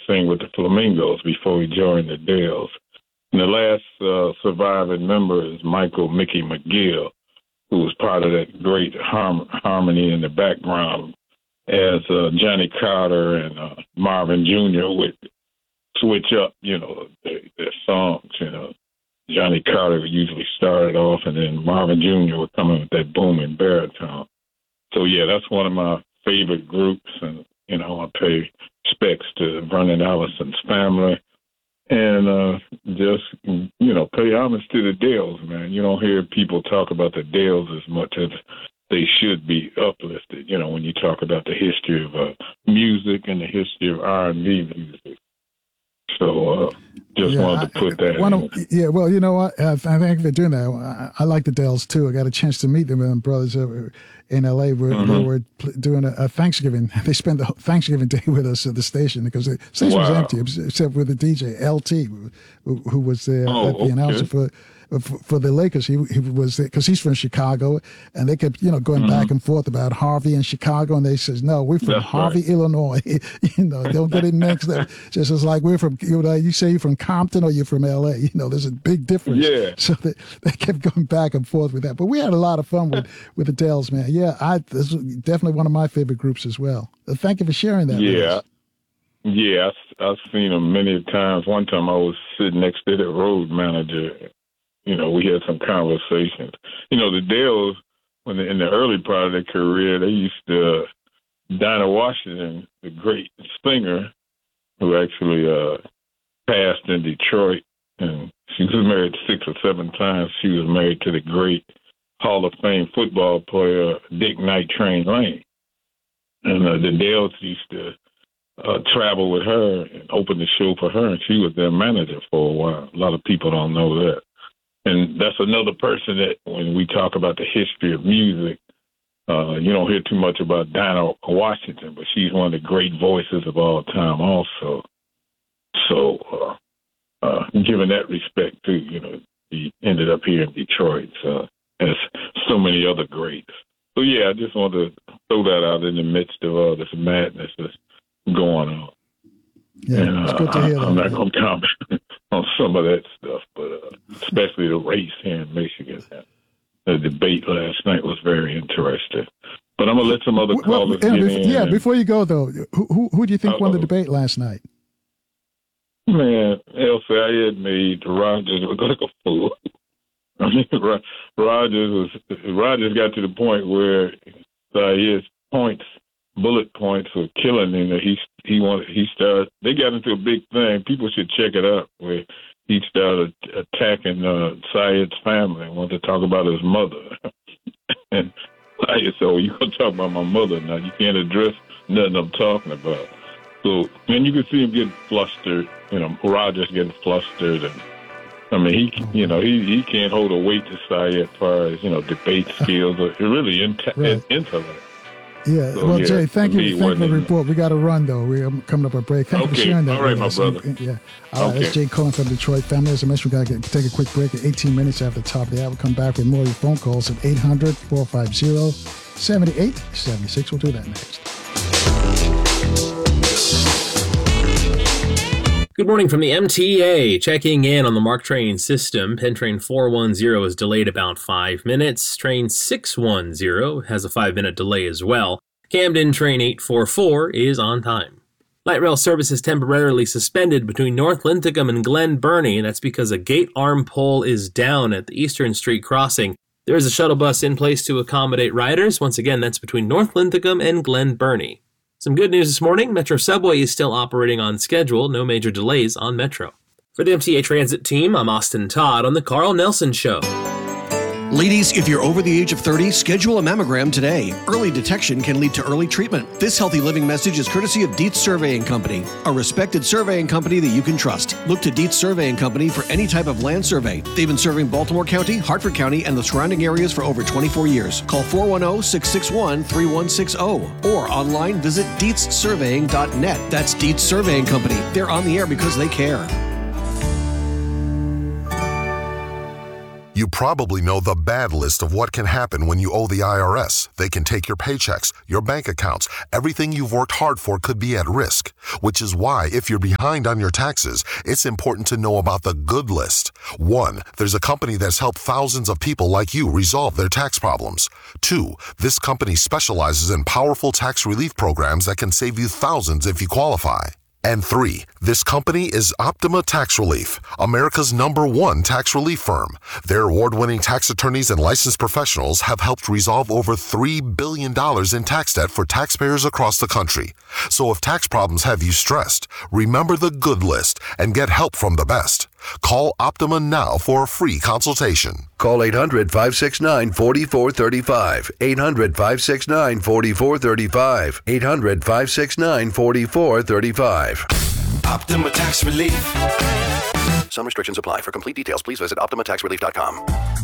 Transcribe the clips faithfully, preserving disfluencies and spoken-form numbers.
sing with the Flamingos before he joined the Dells. And the last uh, surviving member is Michael Mickey McGill, who was part of that great harm- harmony in the background as uh, Johnny Carter and uh, Marvin Junior would switch up, you know, their, their songs. You know, Johnny Carter usually started off, and then Marvin Junior would come in with that booming baritone. So, yeah, that's one of my favorite groups, and, you know, I pay respects to Vernon Allison's family. And uh, just, you know, pay homage to the Dells, man. You don't hear people talk about the Dells as much as they should be uplifted, you know, when you talk about the history of uh, music and the history of R and B music. So uh, just yeah, wanted to put I, that one in. Of, yeah, well, you know what? Uh, thank you for doing that. I, I like the Dells, too. I got a chance to meet them and brothers in L A where mm-hmm. they were doing a, a Thanksgiving. They spent the Thanksgiving day with us at the station because the station wow. was empty, except with the D J, L T, who, who was there oh, at the okay. announcer for For, for the Lakers. He he was because he's from Chicago, and they kept you know going mm-hmm. back and forth about Harvey and Chicago, and they says no, we're from That's Harvey, right. Illinois. you know, don't get it mixed up. Just as like we're from you know you say you're from Compton or you're from L A. You know, there's a big difference. Yeah. So they, they kept going back and forth with that, but we had a lot of fun with with the Dells, man. Yeah, I this is definitely one of my favorite groups as well. Uh, thank you for sharing that. Yeah. With us. Yeah, I, I've seen them many times. One time I was sitting next to the road manager. You know, we had some conversations. You know, the Dells, when they, in the early part of their career, they used to, uh, Dinah Washington, the great singer, who actually uh, passed in Detroit, and she was married six or seven times. She was married to the great Hall of Fame football player, Dick Night Train Lane. And uh, the Dells used to uh, travel with her and open the show for her, and she was their manager for a while. A lot of people don't know that. And that's another person that when we talk about the history of music, uh, you don't hear too much about Dinah Washington, but she's one of the great voices of all time also. So uh, uh, given that respect, too, you know, he ended up here in Detroit. So there's so many other greats. So, yeah, I just wanted to throw that out in the midst of all this madness that's going on. Yeah, and, it's uh, good to hear I, that. I'm not going to comment on some of that stuff, but uh, especially the race here in Michigan. The debate last night was very interesting. But I'm going to let some other well, callers well, get before, in. Yeah, and, before you go, though, who, who, who do you think Uh-oh. won the debate last night? Man, Elsie, I had made Rogers look like a fool. I mean, Rogers was Rogers got to the point where uh, his points, bullet points, were killing him. He he wanted he started. They got into a big thing. People should check it out. Where he started attacking uh, Syed's family and wanted to talk about his mother. And Syed said, "Oh, you gonna talk about my mother now? You can't address nothing I'm talking about." So, and you can see him getting flustered. You know, Rogers getting flustered, and I mean, he, you know, he, he can't hold a weight to Syed as far as, you know, debate skills or really int- right. intellect. Yeah. So, well, yeah, Jay, thank you, thank you for the in. report. We got to run though. We're coming up a break. Thank okay. you for sharing that. All right, with my us. brother. And, yeah. All right. Okay. That's Jay Cohen from Detroit. Family, as I mentioned, we got to take a quick break at eighteen minutes after the top of the hour. We'll come back with more of your phone calls at eight hundred, four five zero, seven eight seven six. We'll do that next. Good morning from the M T A. Checking in on the MARC train system. Penn Train four one zero is delayed about five minutes. Train six one zero has a five-minute delay as well. Camden Train eight four four is on time. Light rail service is temporarily suspended between North Linthicum and Glen Burnie. That's because a gate arm pole is down at the Eastern Street crossing. There is a shuttle bus in place to accommodate riders. Once again, that's between North Linthicum and Glen Burnie. Some good news this morning. Metro Subway is still operating on schedule. No major delays on Metro. For the M T A Transit team, I'm Austin Todd on the Carl Nelson Show. Ladies, if you're over the age of thirty, schedule a mammogram today. Early detection can lead to early treatment. This healthy living message is courtesy of Dietz Surveying Company, a respected surveying company that you can trust. Look to Dietz Surveying Company for any type of land survey. They've been serving Baltimore County, Hartford County, and the surrounding areas for over twenty-four years. Call four one zero, six six one, three one six zero or online visit dietz surveying dot net. That's Dietz Surveying Company. They're on the air because they care. You probably know the bad list of what can happen when you owe the I R S. They can take your paychecks, your bank accounts. Everything you've worked hard for could be at risk, which is why if you're behind on your taxes, it's important to know about the good list. One, there's a company that's helped thousands of people like you resolve their tax problems. Two, this company specializes in powerful tax relief programs that can save you thousands if you qualify. And three, this company is Optima Tax Relief, America's number one tax relief firm. Their award-winning tax attorneys and licensed professionals have helped resolve over three billion dollars in tax debt for taxpayers across the country. So if tax problems have you stressed, remember the good list and get help from the best. Call Optima now for a free consultation. Call eight hundred, five six nine, four four three five. eight hundred, five six nine, four four three five. eight hundred, five six nine, four four three five. Optima Tax Relief. Some restrictions apply. For complete details, please visit optima tax relief dot com.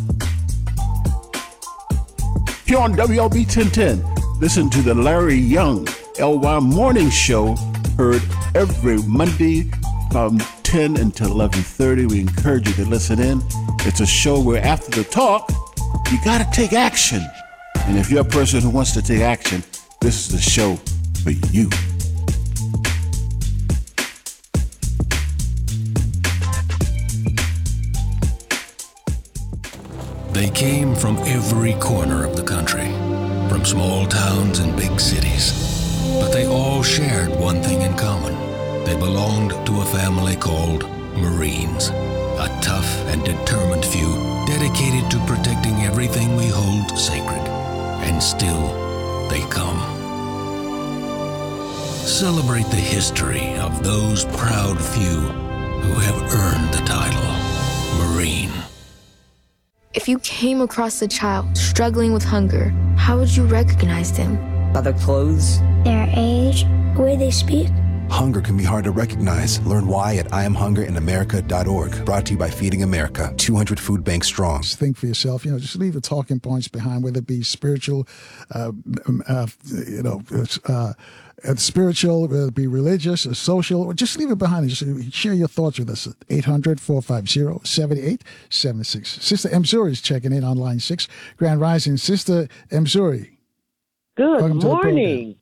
Here on W L B ten ten, listen to the Larry Young L Y Morning Show, heard every Monday from ten until eleven thirty. We encourage you to listen in. It's a show where after the talk, you got to take action. And if you're a person who wants to take action, this is the show for you. They came from every corner of the country, from small towns and big cities. But they all shared one thing in common. They belonged to a family called Marines, a tough and determined few dedicated to protecting everything we hold sacred. And still, they come. Celebrate the history of those proud few who have earned the title Marine. If you came across a child struggling with hunger, how would you recognize them? By their clothes, their age, the way they speak. Hunger can be hard to recognize. Learn why at I am hunger in america dot org. Brought to you by Feeding America, two hundred food banks strong. Just think for yourself, you know, just leave the talking points behind, whether it be spiritual, uh, uh, you know, uh, spiritual, whether it be religious or social, or just leave it behind and just share your thoughts with us at eight hundred, four five zero, seven eight seven six. Sister Mzuri is checking in on line six. Grand Rising, Sister Mzuri. Good Welcome morning.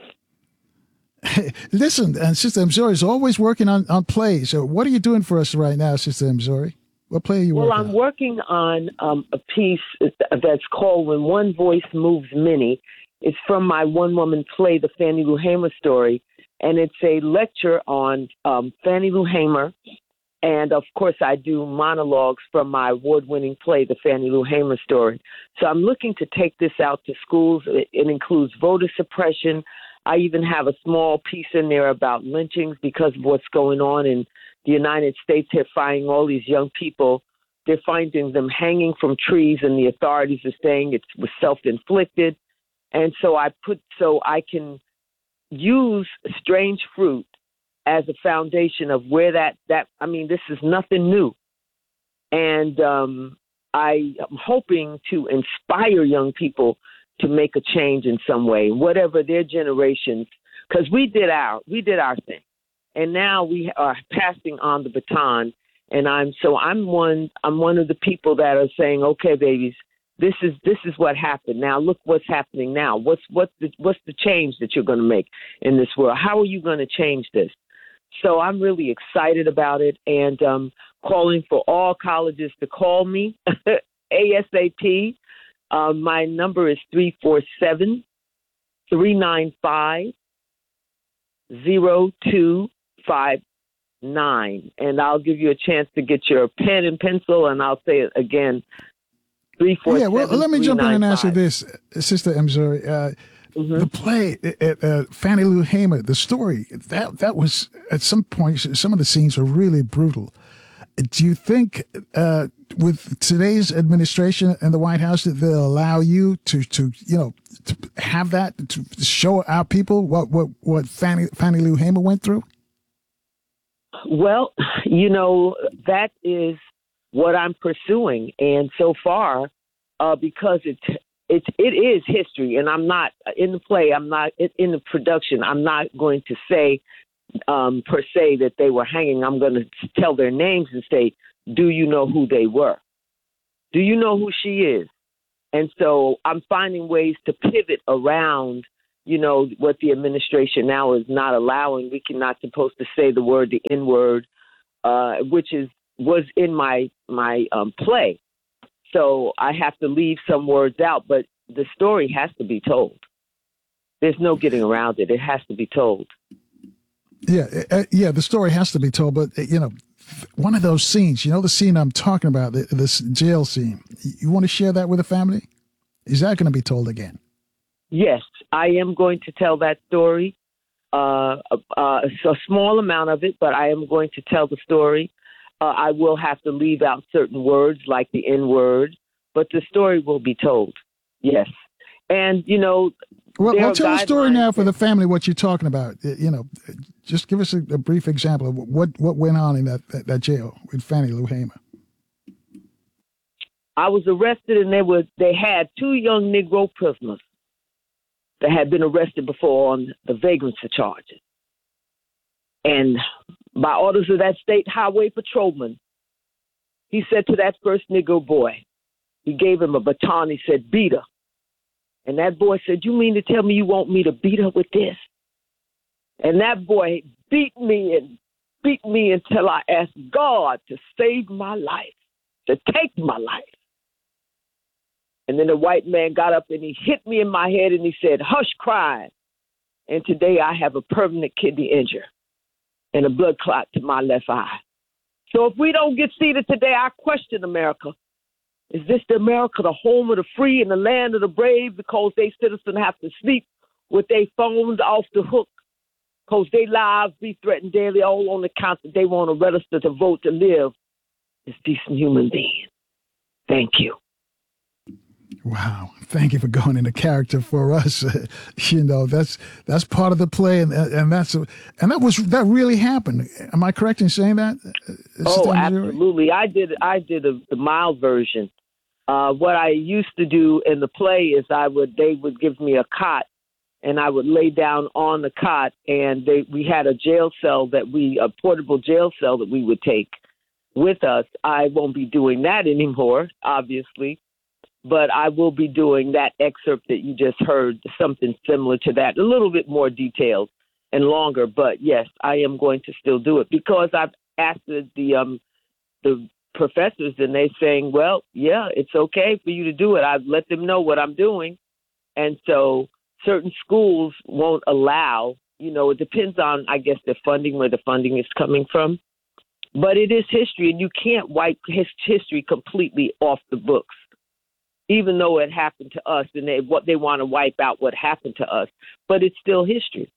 Listen, and Sister Mzuri is always working on, on plays. So what are you doing for us right now, Sister Mzuri? What play are you well, working on? Well, I'm working on um, a piece that's called When One Voice Moves Many. It's from my one-woman play, The Fannie Lou Hamer Story, and it's a lecture on um, Fannie Lou Hamer. And, of course, I do monologues from my award-winning play, The Fannie Lou Hamer Story. So I'm looking to take this out to schools. It, it includes voter suppression. I even have a small piece in there about lynchings because of what's going on in the United States. They're finding all these young people. They're finding them hanging from trees, and the authorities are saying it was self-inflicted. And so I put so I can use strange fruit as a foundation of where that, that I mean, this is nothing new. And um, I am hoping to inspire young people to make a change in some way, whatever their generations, because we did our we did our thing, and now we are passing on the baton. And I'm so I'm one I'm one of the people that are saying, okay, babies, this is this is what happened. Now look what's happening now. What's what's the what's the change that you're going to make in this world? How are you going to change this? So I'm really excited about it, and um, calling for all colleges to call me ASAP. Uh, my number is three four seven, three nine five, zero two five nine. And I'll give you a chance to get your pen and pencil, and I'll say it again. three four seven, yeah, well, let me jump in and answer this, Sister Mzuri. Uh, mm-hmm. The play, uh, uh, Fannie Lou Hamer, the story, that, that was, at some point, some of the scenes were really brutal. Do you think uh, with today's administration and the White House that they'll allow you to, to you know, to have that, to show our people what, what, what Fannie, Fannie Lou Hamer went through? Well, you know, that is what I'm pursuing. And so far, uh, because it, it, it is history, and I'm not in the play, I'm not in the production, I'm not going to say Um, per se that they were hanging. I'm going to tell their names and say, do you know who they were? Do you know who she is? And so I'm finding ways to pivot around, you know, what the administration now is not allowing. We are not supposed to say the word, the N word, uh, which is was in my my um, play. So I have to leave some words out, but the story has to be told. There's no getting around it. It has to be told. Yeah, uh, yeah, the story has to be told, but, uh, you know, one of those scenes, you know, the scene I'm talking about, the, this jail scene, you want to share that with the family? Is that going to be told again? Yes, I am going to tell that story. Uh, uh, it's a small amount of it, but I am going to tell the story. Uh, I will have to leave out certain words like the N word, but the story will be told. Yes. And, you know, well, well tell the story now for the family, what you're talking about. You know, just give us a, a brief example of what, what went on in that, that, that jail with Fannie Lou Hamer. I was arrested, and they were they had two young Negro prisoners that had been arrested before on the vagrancy charges. And by orders of that state highway patrolman, he said to that first Negro boy, he gave him a baton, he said, beat her. And that boy said, you mean to tell me you want me to beat her with this? And that boy beat me and beat me until I asked God to save my life, to take my life. And then the white man got up and he hit me in my head and he said, hush crying. And today I have a permanent kidney injury and a blood clot to my left eye. So if we don't get seated today, I question America. Is this the America, the home of the free and the land of the brave, because they citizens have to sleep with their phones off the hook, because their lives be threatened daily, all on the count that they want to register to vote to live as decent human beings? Thank you. Wow. Thank you for going into character for us. you know, that's that's part of the play. And and that's and that was that really happened. Am I correct in saying that? Oh, absolutely. I did. I did a, the mild version. Uh, what I used to do in the play is I would they would give me a cot and I would lay down on the cot, and they we had a jail cell that we a portable jail cell that we would take with us. I won't be doing that anymore, obviously. But I will be doing that excerpt that you just heard, something similar to that, a little bit more detailed and longer. But yes, I am going to still do it because I've asked the the, um, the professors, and they're saying, well, yeah, it's okay for you to do it. I've let them know what I'm doing. And so certain schools won't allow, you know, it depends on, I guess, the funding, where the funding is coming from. But it is history, and you can't wipe his history completely off the books. Even though it happened to us, and they what they want to wipe out what happened to us, but it's still history,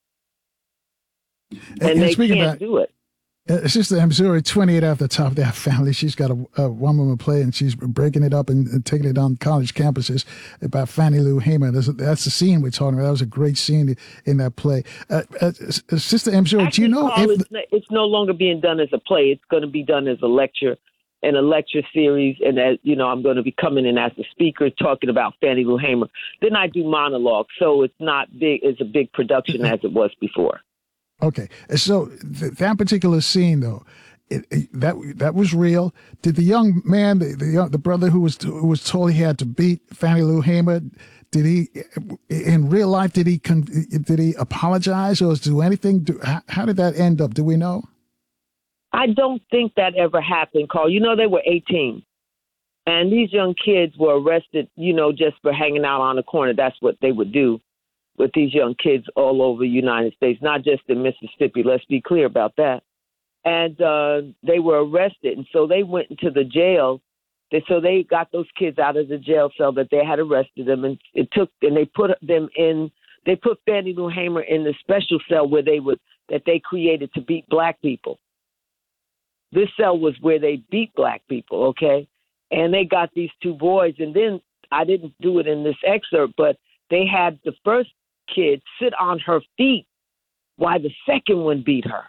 and, and they can't that, do it. Uh, Sister Missouri, twenty-eight off the top of that family. She's got a, a one-woman play, and she's breaking it up and, and taking it on college campuses about Fannie Lou Hamer. That's, that's the scene we're talking about. That was a great scene in that play. Uh, uh, Sister Missouri, do you know Carl, if it's, the, it's no longer being done as a play? It's going to be done as a lecture. And a lecture series, and as you know, I'm going to be coming in as a speaker talking about Fannie Lou Hamer. Then I do monologue, so it's not big. It's a big production as it was before. Okay, so th- that particular scene, though, it, it, that that was real. Did the young man, the the, young, the brother who was who was told he had to beat Fannie Lou Hamer, did he in real life? Did he did he apologize or do anything? Do, how, how did that end up? Do we know? I don't think that ever happened, Carl. You know, they were eighteen. And these young kids were arrested, you know, just for hanging out on the corner. That's what they would do with these young kids all over the United States, not just in Mississippi. Let's be clear about that. And uh, they were arrested. And so they went into the jail. They, so they got those kids out of the jail cell that they had arrested them. And it took, and they put them in, they put Fannie Lou Hamer in the special cell where they would, that they created to beat black people. This cell was where they beat black people, okay? And they got these two boys. And then I didn't do it in this excerpt, but they had the first kid sit on her feet while the second one beat her.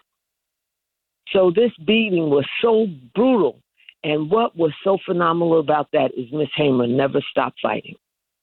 So this beating was so brutal. And what was so phenomenal about that is Miss Hamer never stopped fighting.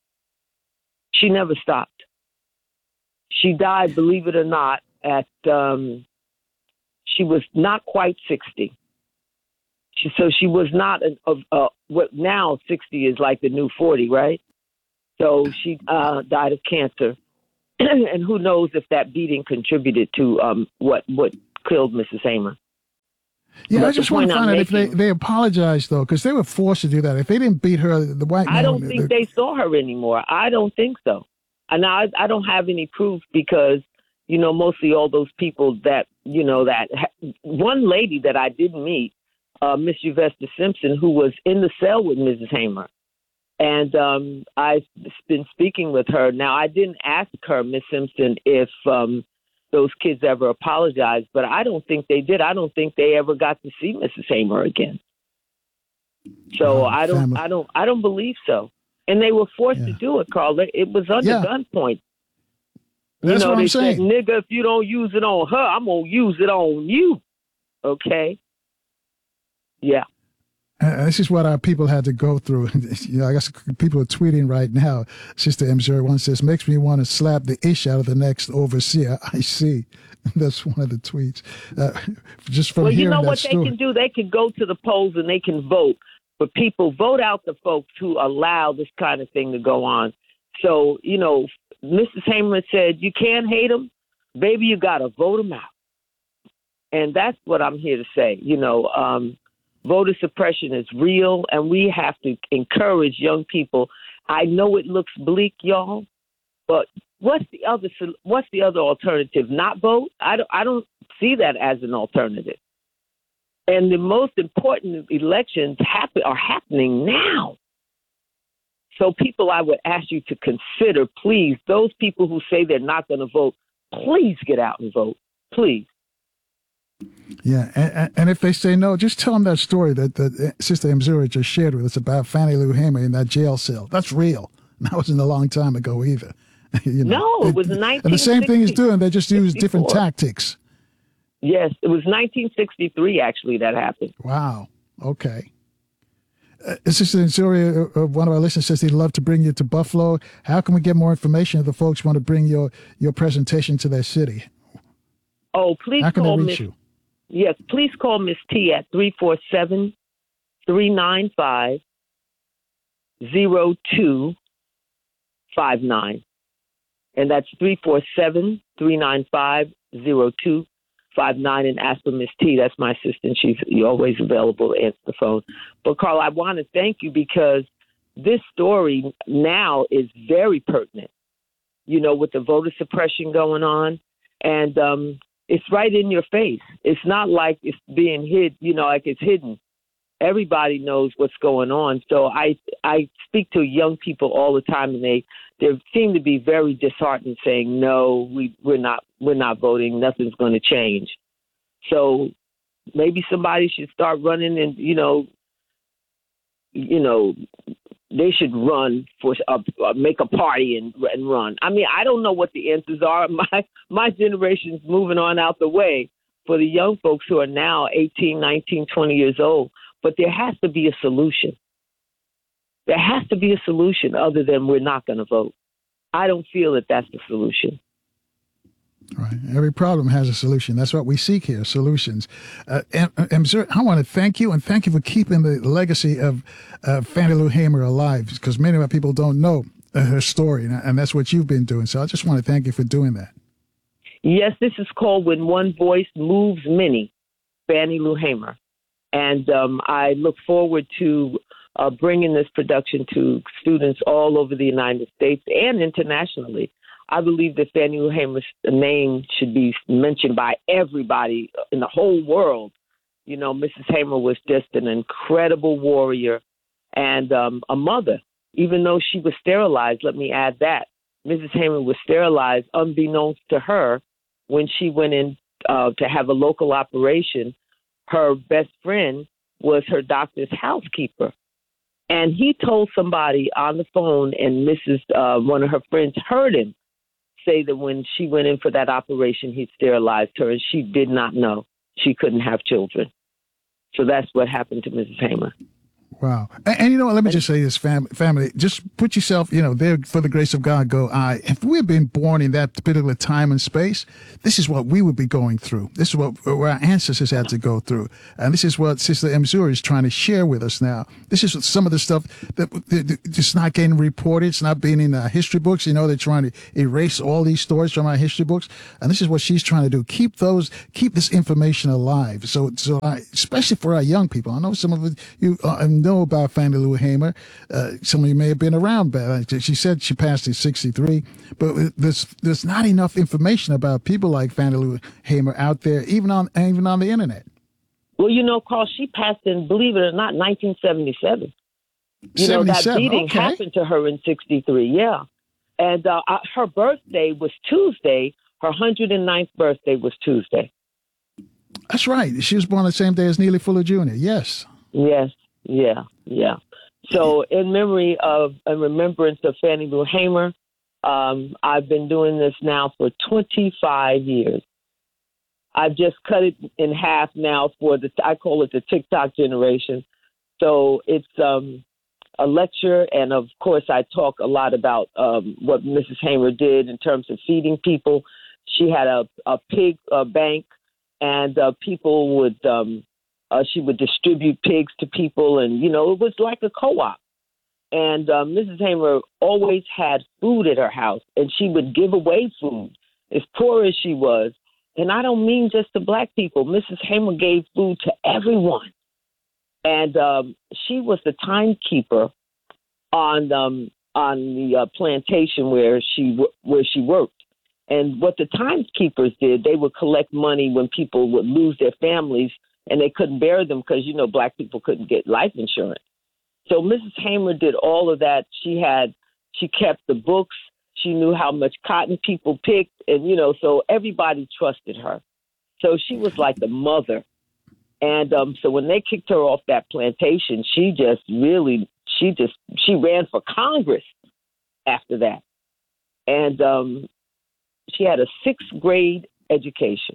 She never stopped. She died, believe it or not, at, um, she was not quite sixty. She, so she was not an, of uh, what now sixty is like the new forty, right? So she uh, died of cancer, and who knows if that beating contributed to um, what what killed Missus Hamer. Yeah, but I just want to find out making, if they, they apologized, though, because they were forced to do that. If they didn't beat her, the white man... I don't think the, they saw her anymore. I don't think so. And I, I don't have any proof because, you know, mostly all those people that, you know, that... One lady that I didn't meet, uh, Miss Uvesta Simpson, who was in the cell with Missus Hamer. And um, I've been speaking with her. Now, I didn't ask her, Miss Simpson, if... Um, those kids ever apologized, but I don't think they did. I don't think they ever got to see Missus Hamer again. So oh, I don't, family. I don't, I don't believe so. And they were forced yeah. to do it, Carl. It was under yeah. gunpoint. That's you know, what they I'm said, saying. Nigga, if you don't use it on her, I'm gonna use it on you. Okay. Yeah. Uh, this is what our people had to go through. You know, I guess people are tweeting right now. Sister M zero one says, makes me want to slap the ish out of the next overseer. I see. That's one of the tweets. Uh, just from well, hearing you know that what story. they can do? They can go to the polls and they can vote. But people vote out the folks who allow this kind of thing to go on. So, you know, Missus Hamer said, you can't hate them. Baby, you got to vote them out. And that's what I'm here to say. You know, um, voter suppression is real, and we have to encourage young people. I know it looks bleak, y'all, but what's the other what's the other alternative? Not vote? I don't I don't see that as an alternative. And the most important elections happen are happening now. So people, I would ask you to consider, please, those people who say they're not going to vote, please get out and vote, please. Yeah, and, and if they say no, just tell them that story that, that Sister M zero just shared with us about Fannie Lou Hamer in that jail cell. That's real. That wasn't a long time ago either. You know, no, it was nineteen sixty. And the same thing he's doing. They just use different tactics. Yes, it was nineteen sixty-three, actually, that happened. Wow. Okay. Uh, Sister Zuri, uh, one of our listeners says he'd love to bring you to Buffalo. How can we get more information if the folks want to bring your, your presentation to their city? Oh, please How can call they reach Miss you? Yes, please call Miss T at three four seven, three nine five, zero two five nine. And that's three four seven, three nine five, zero two five nine, and ask for Miss T. That's my assistant. She's always available to answer the phone. But, Carl, I want to thank you because this story now is very pertinent, you know, with the voter suppression going on. And um, it's right in your face. It's not like it's being hid, you know, like it's hidden. Everybody knows what's going on. So I I speak to young people all the time, and they, they seem to be very disheartened, saying, no, we, we're not we're not voting. Nothing's going to change. So maybe somebody should start running and, you know, you know, they should run for uh, make a party and, and run. I mean, I don't know what the answers are. My my generation's moving on out the way for the young folks who are now eighteen, nineteen, twenty years old. But there has to be a solution. There has to be a solution other than we're not going to vote. I don't feel that that's the solution. Right. Every problem has a solution. That's what we seek here, solutions. Uh, and, and sir, I want to thank you, and thank you for keeping the legacy of uh, Fannie Lou Hamer alive, because many of our people don't know uh, her story, and, and that's what you've been doing. So I just want to thank you for doing that. Yes, this is called When One Voice Moves Many, Fannie Lou Hamer. And um, I look forward to uh, bringing this production to students all over the United States and internationally. I believe that Fannie Lou Hamer's name should be mentioned by everybody in the whole world. You know, Missus Hamer was just an incredible warrior and um, a mother. Even though she was sterilized, let me add that. Missus Hamer was sterilized unbeknownst to her when she went in uh, to have a local operation. Her best friend was her doctor's housekeeper. And he told somebody on the phone, and Missus Uh, one of her friends heard him say that when she went in for that operation, he sterilized her, and she did not know she couldn't have children. So that's what happened to Missus Hamer. Wow. And, and you know what? Let me just say this, fam- family. Just put yourself, you know, there for the grace of God, go I. If we had been born in that particular time and space, this is what we would be going through. This is what where our ancestors had to go through. And this is what Sister Mzuri is trying to share with us now. This is some of the stuff that, that, that it's not getting reported. It's not being in our history books. You know, they're trying to erase all these stories from our history books. And this is what she's trying to do. Keep those, keep this information alive. So, so I, especially for our young people. I know some of you uh, know about Fannie Lou Hamer. Uh, some of you may have been around, but she said she passed at sixty-three. But there's there's not enough information about people like Fannie Lou Hamer out there, even on even on the internet. Well, you know, Carl, she passed in, believe it or not, nineteen seventy-seven. You know, that beating okay. happened to her in sixty-three, yeah. And uh, her birthday was Tuesday. Her one hundred ninth birthday was Tuesday. That's right. She was born the same day as Neely Fuller Junior Yes. Yes. Yeah. Yeah. So in memory of and remembrance of Fannie Lou Hamer, um, I've been doing this now for twenty-five years. I've just cut it in half now for the, I call it the TikTok generation. So it's um, a lecture. And of course, I talk a lot about um, what Missus Hamer did in terms of feeding people. She had a, a pig uh, bank. And uh, people would, um, uh, she would distribute pigs to people. And, you know, it was like a co-op. And uh, Missus Hamer always had food at her house. And she would give away food, as poor as she was. And I don't mean just to black people. Missus Hamer gave food to everyone. And um, she was the timekeeper on um, on the uh, plantation where she where she worked. And what the timekeepers did, they would collect money when people would lose their families and they couldn't bear them because, you know, black people couldn't get life insurance. So Missus Hamer did all of that. She had, she kept the books. She knew how much cotton people picked. And, you know, so everybody trusted her. So she was like the mother. And um, so when they kicked her off that plantation, she just really, she just, she ran for Congress after that. And, um, she had a sixth grade education.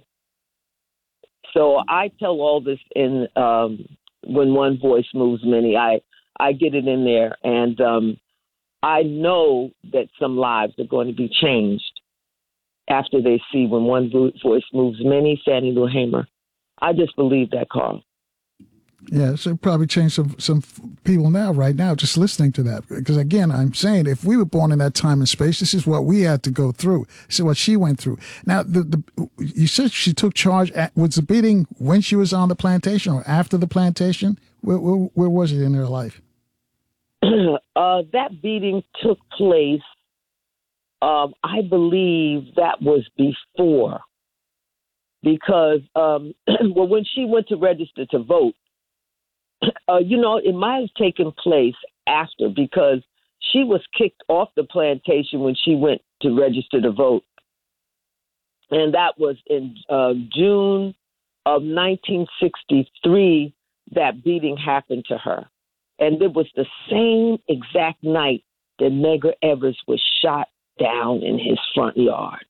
So I tell all this in um, When One Voice Moves Many. I, I get it in there. And um, I know that some lives are going to be changed after they see When One Voice Moves Many, Fannie Lou Hamer. I just believe that, Carl. Yeah, so probably change some some people now, right now, just listening to that. Because again, I'm saying if we were born in that time and space, this is what we had to go through. This is what she went through. Now, the, the you said she took charge. At, was the beating when she was on the plantation or after the plantation? Where, where, where was it in her life? uh, that beating took place, um, I believe that was before. Because, um, well, when she went to register to vote, Uh, you know, it might have taken place after because she was kicked off the plantation when she went to register to vote. And that was in uh, June of nineteen sixty-three that beating happened to her. And it was the same exact night that Medgar Evers was shot down in his front yard.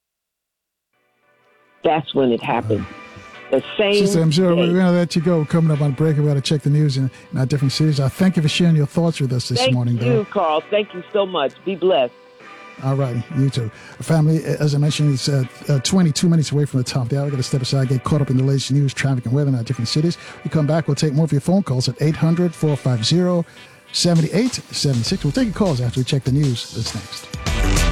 That's when it happened. The same Sister, I'm sure we're going to let you go. Coming up on break, we're going to check the news in, in our different cities. I thank you for sharing your thoughts with us this Thank morning. Thank you, though. Carl. Thank you so much. Be blessed. All righty. You too. Family, as I mentioned, it's uh, uh, twenty-two minutes away from the top of the hour. We're going to step aside, get caught up in the latest news, traffic, and weather in our different cities. We come back, we'll take more of your phone calls at eight hundred, four five zero, seven eight seven six. We'll take your calls after we check the news. That's next.